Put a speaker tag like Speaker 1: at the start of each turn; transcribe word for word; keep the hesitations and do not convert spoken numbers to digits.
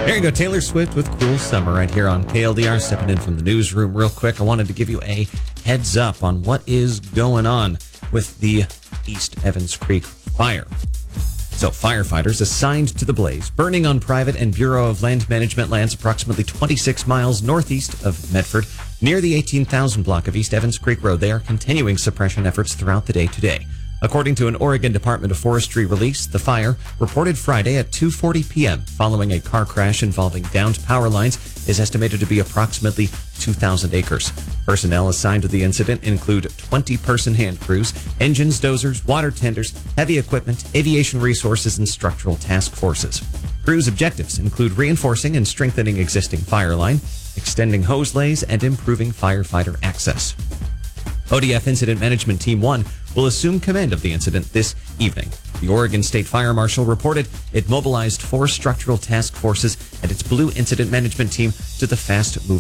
Speaker 1: There you go, Taylor Swift with Cruel Summer right here on K L D R. Stepping in from the newsroom real quick. I wanted to give you a heads up on what is going on with the East Evans Creek fire. So firefighters assigned to the blaze, burning on private and Bureau of Land Management lands approximately twenty-six miles northeast of Medford, near the eighteen thousand block of East Evans Creek Road. They are continuing suppression efforts throughout the day today. According to an Oregon Department of Forestry release, the fire, reported Friday at two forty p.m. following a car crash involving downed power lines, is estimated to be approximately two thousand acres. Personnel assigned to the incident include twenty-person hand crews, engines, dozers, water tenders, heavy equipment, aviation resources, and structural task forces. Crews' objectives include reinforcing and strengthening existing fire line, extending hose lays, and improving firefighter access. O D F Incident Management Team one will assume command of the incident this evening. The Oregon State Fire Marshal reported it mobilized four structural task forces and its Blue Incident Management Team to the fast-moving